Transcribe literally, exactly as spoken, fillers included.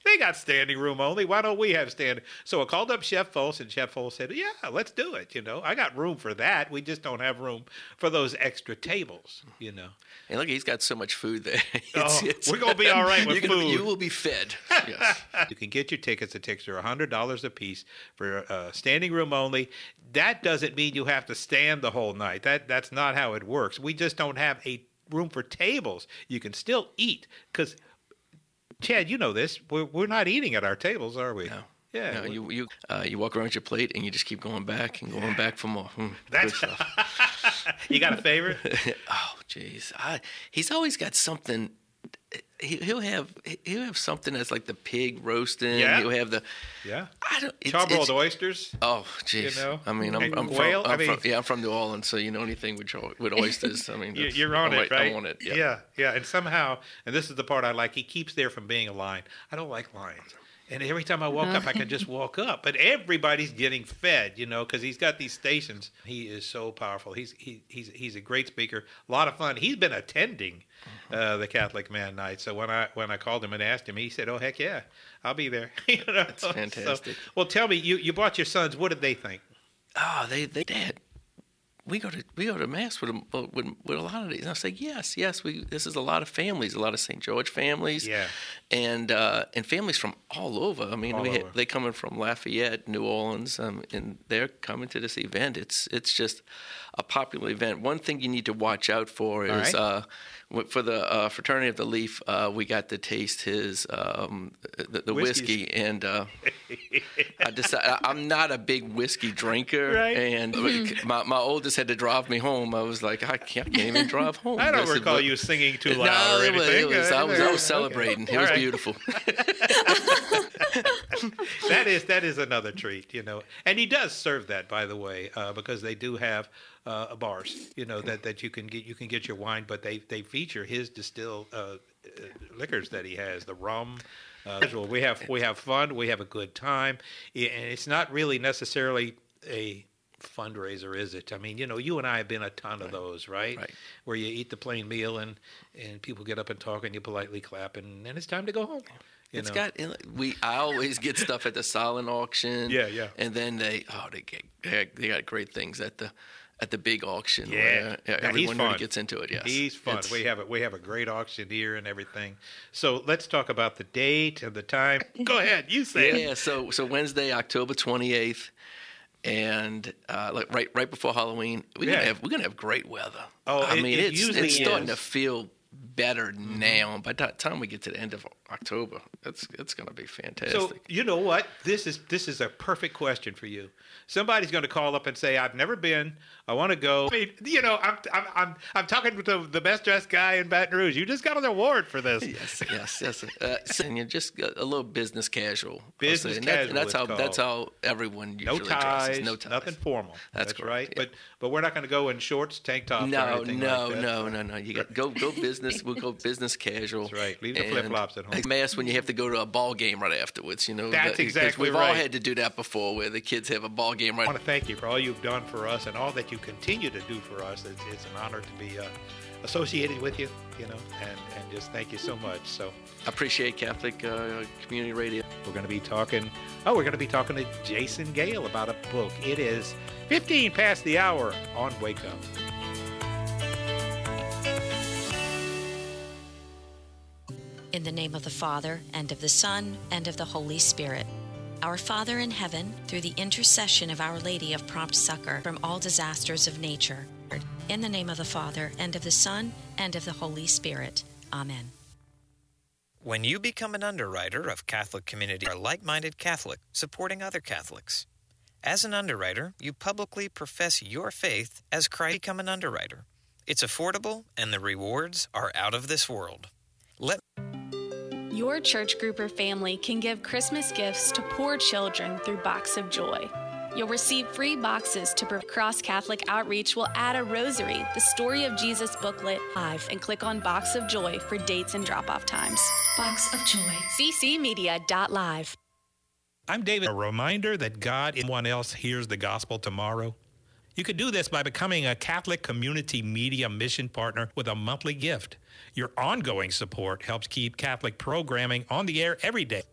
They got standing room only. Why don't we have standing? So I called up Chef Foles, and Chef Foles said, yeah, let's do it. You know, I got room for that. We just don't have room for those extra tables, you know. And look, he's got so much food there. It's, oh, it's, we're going to be all right with food. Be, you will be fed. Yes. You can get your tickets. The tickets are one hundred dollars a piece for uh, standing room only. That doesn't mean you have to stand the whole night. That That's not how it works. We just don't have a room for tables. You can still eat because, Chad, you know this. We're, we're not eating at our tables, are we? No. Yeah, no, you you uh, you walk around with your plate and you just keep going back and going yeah. back for more. Mm, That's stuff. You got a favorite? Oh, jeez, he's always got something. He, he'll have he'll have something that's like the pig roasting. Yeah. He'll have the yeah. I don't it's, charbroiled it's, oysters. Oh, jeez. You know, I mean, I'm, I'm, whale, from, I'm I mean, from yeah, I'm from New Orleans, so you know anything with with oysters. I mean, you're on I'm it, like, right? I'm on it. Yeah. yeah, yeah. And somehow, and this is the part I like. He keeps there from being a line. I don't like lines. And every time I walk up, I can just walk up. But everybody's getting fed, you know, because he's got these stations. He is so powerful. He's he, he's he's a great speaker. A lot of fun. He's been attending uh, the Catholic Man Night. So when I when I called him and asked him, he said, "Oh heck yeah, I'll be there." You know? That's fantastic. So, well, tell me, you you brought your sons. What did they think? Oh, they they dad. We go to we go to mass with, a, with with a lot of these. And I say yes, yes. We this is a lot of families, a lot of Saint George families, yeah, and uh, and families from all over. I mean, all we over. Ha- they coming from Lafayette, New Orleans, um, and they're coming to this event. It's it's just a popular event. One thing you need to watch out for is right. uh, for the uh, Fraternity of the Leaf. Uh, we got to taste his um, the, the whiskey, and uh, I decided I'm not a big whiskey drinker, right. and my my oldest had to drive me home. I was like, I can't, I can't even drive home. I don't I recall said, you singing too loud no, or it was, anything. it was, I was I was Okay. celebrating. It All was right. beautiful. that is that is another treat, you know. And he does serve that, by the way, uh, because they do have uh, bars, you know, that, that you can get you can get your wine, but they, they feature his distilled uh, uh, liquors that he has, the rum. Uh, we have we have fun, we have a good time, and it's not really necessarily a fundraiser, is it? I mean, you know, you and I have been a ton of Right. those, right? Right. Where you eat the plain meal and, and people get up and talk and you politely clap and then it's time to go home. You It's know? got we. I always get stuff at the silent auction. Yeah, yeah. And then they oh they get they got, they got great things at the at the big auction. Yeah, where yeah, everyone he's really fun. gets into it. Yes, He's fun. It's- We have a we have a great auctioneer and everything. So let's talk about the date and the time. Go ahead, you say it. Yeah, so so Wednesday, October twenty eighth, and uh, like right right before Halloween, we're Yeah. gonna have we're gonna have great weather. Oh, I it- mean it it's usually it's starting is. to feel better now. By the time we get to the end of October, it's it's gonna be fantastic. So you know what? This is this is a perfect question for you. Somebody's going to call up and say, "I've never been. I want to go." I mean, you know, I'm I'm I'm, I'm talking to the, the best dressed guy in Baton Rouge. You just got an award for this. Yes, yes, yes. Uh, so- and you're just a little business casual. I'll Business say. And that- casual, That's it's how called. that's how everyone No usually ties, dresses. No ties. nothing formal. That's That's, correct, right. yeah. But but we're not going to go in shorts, tank tops, or No, anything no, like that. no, no, no. You got go go business. We'll go business casual. That's right. Leave the And flip-flops at home. a Mask when you have to go to a ball game right afterwards. You know. That's that- 'cause exactly We've all right. had to do that before, where the kids have a ball game right. I want to thank you for all you've done for us and all that you continue to do for us. It's, it's an honor to be uh, associated with you, you know, and, and just thank you so much. So I appreciate Catholic uh, Community Radio. we're going to be talking, oh, we're going to be talking to Jason Gale about a book. It is fifteen past the hour on Wake Up. In the name of the Father, and of the Son, and of the Holy Spirit. Our Father in heaven, through the intercession of Our Lady of Prompt Succor from all disasters of nature. In the name of the Father, and of the Son, and of the Holy Spirit. Amen. When you become an underwriter of Catholic Community, you are like-minded Catholic supporting other Catholics. As an underwriter, you publicly profess your faith as Christ. Become an underwriter. It's affordable, and the rewards are out of this world. Let Your church group or family can give Christmas gifts to poor children through Box of Joy. You'll receive free boxes to Cross Catholic Outreach will add a rosary, the Story of Jesus booklet, live, and click on Box of Joy for dates and drop-off times. Box of Joy. c c media dot live. I'm David. A reminder that God and one else hears the gospel tomorrow. You can do this by becoming a Catholic Community Media Mission Partner with a monthly gift. Your ongoing support helps keep Catholic programming on the air every day.